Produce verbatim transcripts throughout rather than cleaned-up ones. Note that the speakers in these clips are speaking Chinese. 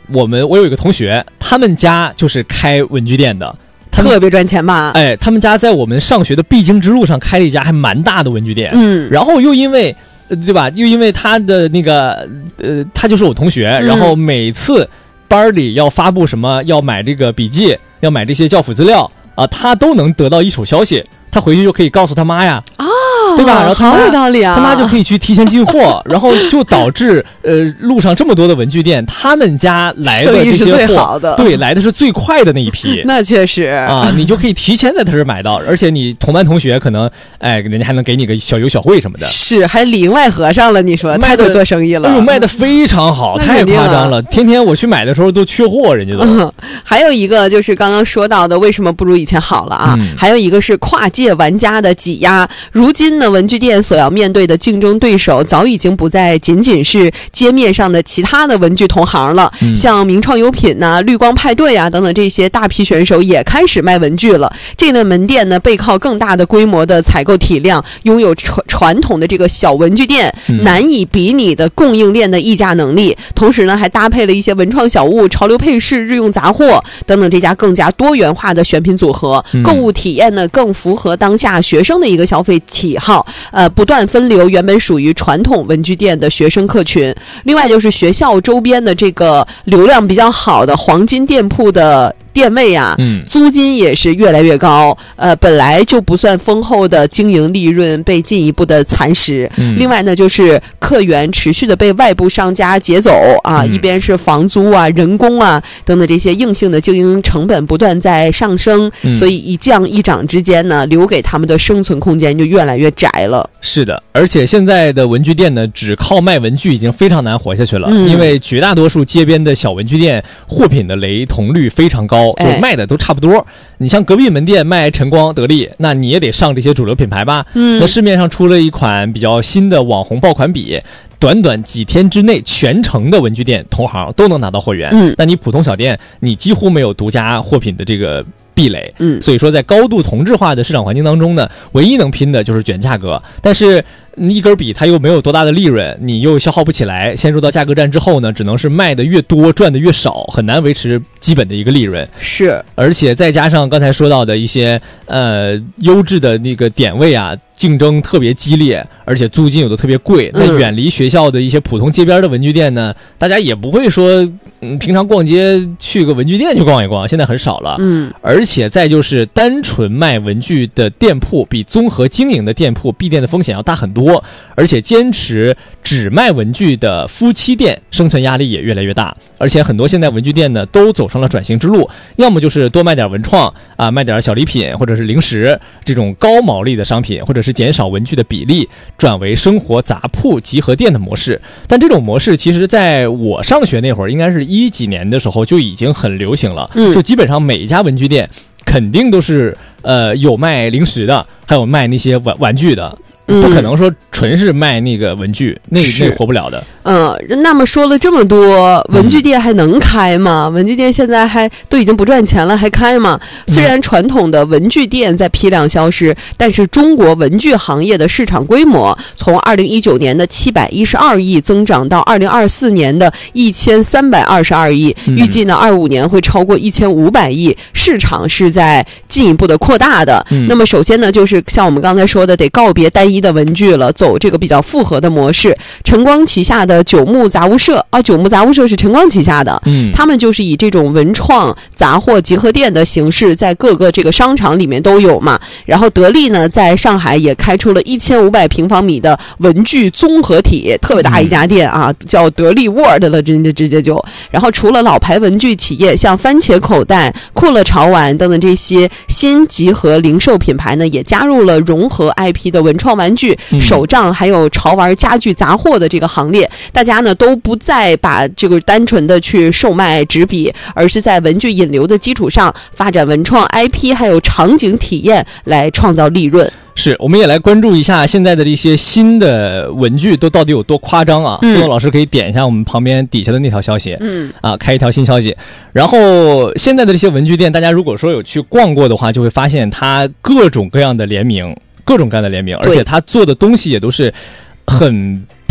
我们我有一个同学，他们家就是开文具店的， 特别赚钱吧？ 哎，他们家在我们上学的必经之路上开了一家还蛮大的文具店。 嗯， 然后又因为，呃、对吧？又因为他的那个，呃，他就是我同学， 嗯、 然后每次班里要发布什么，要买这个笔记，要买这些教辅资料啊，他都能得到一手消息，他回去就可以告诉他妈呀。 啊。 对吧？然后他好有道理啊！ 他妈就可以去提前进货，然后就导致呃路上这么多的文具店，他们家来的这些货，对，来的是最快的那一批。 那确实啊，你就可以提前在他这儿买到，而且你同班同学可能，哎，人家还能给你个小优小惠什么的。 是，还里应外合上了，你说太多做生意了。 哎呦，卖的非常好，太夸张了！天天我去买的时候都缺货，人家都。 嗯、还有一个就是刚刚说到的，为什么不如以前好了啊？嗯、还有一个是跨界玩家的挤压，如今呢，文具店所要面对的竞争对手早已经不再仅仅是街面上的其他的文具同行了，嗯、像名创优品呐、啊、绿光派对啊等等这些大批选手也开始卖文具了。这类门店呢，背靠更大的规模的采购体量，拥有传传统的这个小文具店、嗯、难以比拟的供应链的议价能力，同时呢，还搭配了一些文创小物、潮流配饰、日用杂货等等这家更加多元化的选品组合，嗯、购物体验呢更符合当下学生的一个消费喜好，呃，不断分流原本属于传统文具店的学生客群。另外就是学校周边的这个流量比较好的黄金店铺的店位啊，嗯，租金也是越来越高，呃，本来就不算丰厚的经营利润被进一步的蚕食。嗯、另外呢，就是客源持续的被外部商家劫走啊，嗯、一边是房租啊、人工啊等等这些硬性的经营成本不断在上升，嗯、所以一降一涨之间呢，留给他们的生存空间就越来越窄了。 是的，而且现在的文具店呢，只靠卖文具已经非常难活下去了，嗯、因为绝大多数街边的小文具店货品的雷同率非常高。就卖的都差不多，哎、你像隔壁门店卖晨光、得力，那你也得上这些主流品牌吧？嗯，那市面上出了一款比较新的网红爆款笔，短短几天之内，全城的文具店同行都能拿到货源。嗯，那你普通小店，你几乎没有独家货品的这个壁垒。嗯，所以说在高度同质化的市场环境当中呢，唯一能拼的就是卷价格，但是一根笔它又没有多大的利润，你又消耗不起来，陷入到价格战之后呢，只能是卖的越多赚的越少，很难维持基本的一个利润。 是， 而且再加上刚才说到的一些呃优质的那个点位啊，竞争特别激烈，而且租金有的特别贵。那远离学校的一些普通街边的文具店呢，大家也不会说嗯平常逛街去个文具店去逛一逛，现在很少了。嗯，而且再就是单纯卖文具的店铺比综合经营的店铺闭店的风险要大很多。而且坚持只卖文具的夫妻店生存压力也越来越大，而且很多现在文具店呢都走上了转型之路，要么就是多卖点文创啊，卖点小礼品或者是零食这种高毛利的商品，或者是减少文具的比例，转为生活杂铺集合店的模式。但这种模式其实在我上学那会儿，应该是一几年的时候就已经很流行了，嗯，就基本上每一家文具店肯定都是呃有卖零食的，还有卖那些玩玩具的。不可能说纯是卖那个文具，那那活不了的。 嗯，那么说了这么多，文具店还能开吗？嗯、文具店现在还都已经不赚钱了，还开吗？虽然传统的文具店在批量消失，但是中国文具行业的市场规模从二零一九年的七百一十二亿增长到二零二四年的一千三百二十二亿，嗯、预计呢二五年会超过一千五百亿，市场是在进一步的扩大的。嗯、那么首先呢，就是像我们刚才说的，得告别单一的文具了，走这个比较复合的模式。晨光旗下的九牧杂物社啊，九牧杂物社是晨光旗下的，嗯，他们就是以这种文创杂货集合店的形式，在各个这个商场里面都有嘛。然后得力呢，在上海也开出了一千五百平方米的文具综合体，特别大一家店啊，嗯、叫得力 World 了，真的直接就。然后除了老牌文具企业，像番茄口袋、酷乐潮玩等等这些新集合零售品牌呢，也加入了融合 I P 的文创玩具、嗯、手账还有潮玩家具杂货的这个行列。大家呢都不再把这个单纯的去售卖纸笔，而是在文具引流的基础上发展文创 I P 还有场景体验，来创造利润。 是，我们也来关注一下现在的这些新的文具都到底有多夸张啊！苏东、嗯、老师可以点一下我们旁边底下的那条消息，嗯，啊，开一条新消息。然后现在的这些文具店，大家如果说有去逛过的话，就会发现它各种各样的联名，各种各样的联名，而且它做的东西也都是很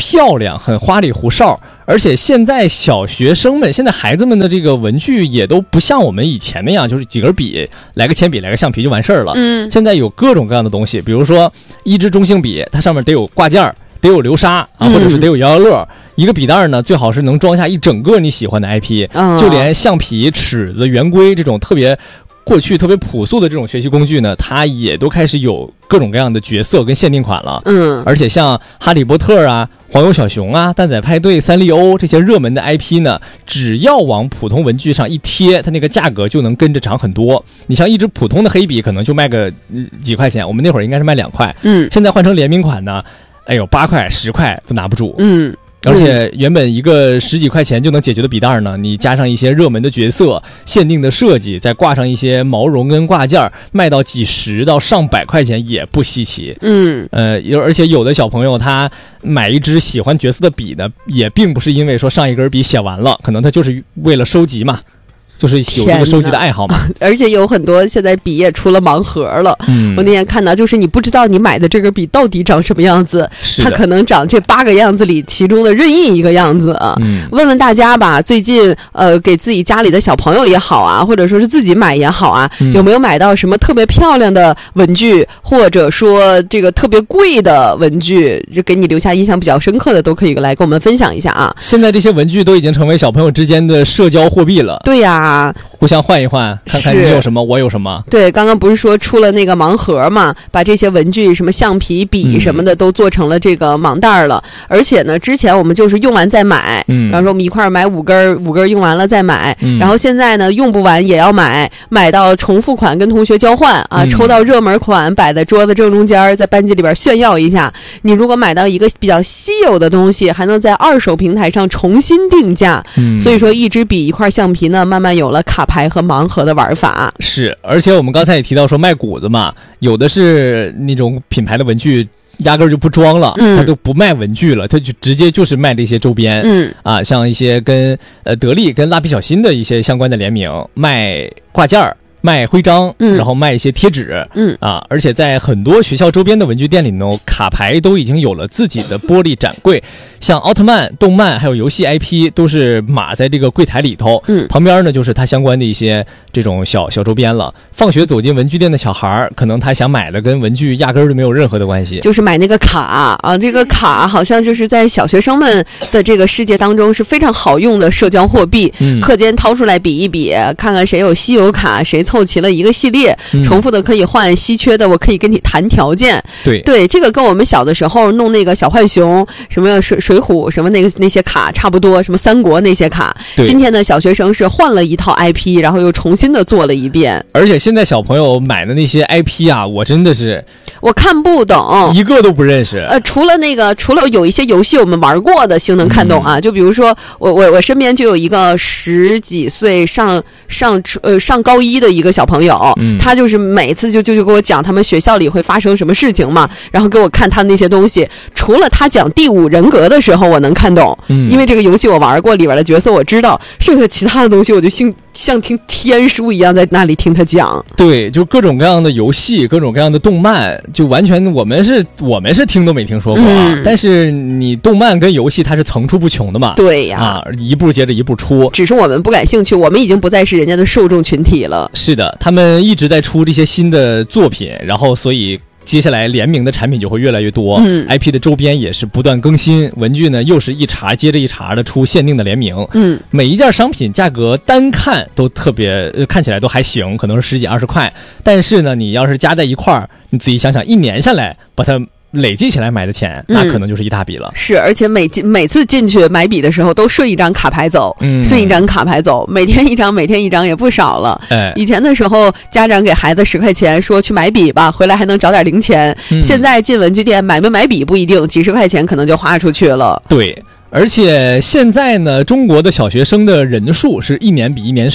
漂亮，很花里胡哨。而且现在小学生们，现在孩子们的这个文具也都不像我们以前那样，就是几根笔，来个铅笔，来个橡皮就完事儿了。 嗯， 现在有各种各样的东西，比如说一支中性笔，它上面得有挂件儿，得有流沙啊，或者是得有摇摇乐。嗯，一个笔袋呢，最好是能装下一整个你喜欢的 I P，哦，就连橡皮、尺子、圆规这种特别过去特别朴素的这种学习工具呢，它也都开始有各种各样的角色跟限定款了。 嗯， 而且像哈利波特啊、黄油小熊啊、蛋仔派对、三丽鸥这些热门的 I P 呢，只要往普通文具上一贴，它那个价格就能跟着涨很多。你像一支普通的黑笔可能就卖个几块钱，我们那会儿应该是卖两块， 嗯， 现在换成联名款呢，哎呦八块十块都拿不住。 嗯。 而且原本一个十几块钱就能解决的笔袋呢，你加上一些热门的角色、限定的设计，再挂上一些毛绒跟挂件，卖到几十到上百块钱也不稀奇。 嗯， 呃，而且有的小朋友他买一支喜欢角色的笔呢，也并不是因为说上一根笔写完了，可能他就是为了收集嘛。就是有这个收集的爱好嘛， 而且有很多现在笔也出了盲盒了。 嗯， 我那天看到，就是你不知道你买的这根笔到底长什么样子，它可能长这八个样子里其中的任意一个样子啊。 嗯， 问问大家吧，最近呃给自己家里的小朋友也好啊，或者说是自己买也好啊，嗯，有没有买到什么特别漂亮的文具，或者说这个特别贵的文具，就给你留下印象比较深刻的，都可以来跟我们分享一下啊。 现在这些文具都已经成为小朋友之间的社交货币了。 对呀，啊， 互相换一换，看看你有什么我有什么。 对，刚刚不是说出了那个盲盒嘛，把这些文具什么橡皮笔什么的都做成了这个盲袋了。嗯，而且呢之前我们就是用完再买，嗯，然后说我们一块儿买五根，五根用完了再买，嗯，然后现在呢用不完也要买，买到重复款跟同学交换啊，嗯，抽到热门款摆在桌子正中间，在班级里边炫耀一下。你如果买到一个比较稀有的东西，还能在二手平台上重新定价。嗯，所以说一支笔一块橡皮呢，慢慢有了卡牌和盲盒的玩法。 是，而且我们刚才也提到说卖谷子嘛，有的是那种品牌的文具压根儿就不装了，嗯，他都不卖文具了，他就直接就是卖这些周边，嗯，啊，像一些跟呃得力跟蜡笔小新的一些相关的联名，卖挂件儿。卖徽章，嗯，然后卖一些贴纸，嗯啊，而且在很多学校周边的文具店里呢，卡牌都已经有了自己的玻璃展柜，像奥特曼、动漫还有游戏 I P 都是码在这个柜台里头，嗯，旁边呢就是它相关的一些这种小小周边了。放学走进文具店的小孩，可能他想买的跟文具压根儿就没有任何的关系， 就是买那个卡啊，这个卡好像就是在小学生们的这个世界当中是非常好用的社交货币，嗯，课间掏出来比一比，看看谁有稀有卡，谁凑齐了一个系列，嗯，重复的可以换，稀缺的我可以跟你谈条件。 对对，这个跟我们小的时候弄那个小浣熊、什么水水浒、什么那个那些卡差不多，什么三国那些卡。今天的小学生是换了一套 I P， 然后又重新的做了一遍。 而且现在小朋友买的那些 I P 啊，我真的是我看不懂， 一个都不认识。 呃，除了那个，除了有一些游戏我们玩过的，兴能看懂啊。嗯，就比如说我我我身边就有一个十几岁上上呃上高一的一个小朋友。嗯，他就是每次就就就给我讲他们学校里会发生什么事情嘛，然后给我看他那些东西。除了他讲第五人格的时候我能看懂，嗯，因为这个游戏我玩过，里边的角色我知道，剩下其他的东西我就像像听天书一样在那里听他讲。 对，就各种各样的游戏，各种各样的动漫，就完全我们是我们是听都没听说过啊。嗯，但是你动漫跟游戏它是层出不穷的嘛。 对呀， 啊，一步接着一步出， 只是我们不感兴趣，我们已经不再是人家的受众群体了。 是的，他们一直在出这些新的作品，然后所以接下来联名的产品就会越来越多，嗯 ，I P 的周边也是不断更新，文具呢又是一茬接着一茬的出限定的联名，嗯，每一件商品价格单看都特别，呃、看起来都还行，可能是十几二十块，但是呢，你要是加在一块儿，你自己想想，一年下来把它累计起来买的钱，那可能就是一大笔了。 嗯，是，而且每每次进去买笔的时候都顺一张卡牌走，嗯，顺一张卡牌走，每天一张，每天一张也不少了。哎，以前的时候，家长给孩子十块钱，说去买笔吧，回来还能找点零钱。嗯，现在进文具店买没买笔不一定，几十块钱可能就花出去了。 对。而且现在呢，中国的小学生的人数是一年比一年少，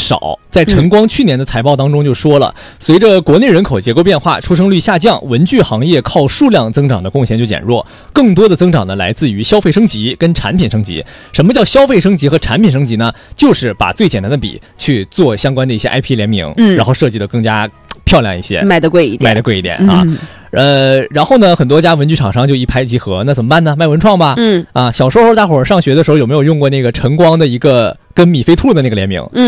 在晨光去年的财报当中就说了，随着国内人口结构变化，出生率下降，文具行业靠数量增长的贡献就减弱，更多的增长呢来自于消费升级跟产品升级。什么叫消费升级和产品升级呢？就是把最简单的笔去做相关的一些 I P 联名，嗯，然后设计的更加漂亮一些， 卖的贵一点， 卖的贵一点啊。嗯呃，然后呢，很多家文具厂商就一拍即合，那怎么办呢？卖文创吧。嗯啊，小时候大伙儿上学的时候有没有用过那个晨光的一个跟米菲兔的那个联名？嗯。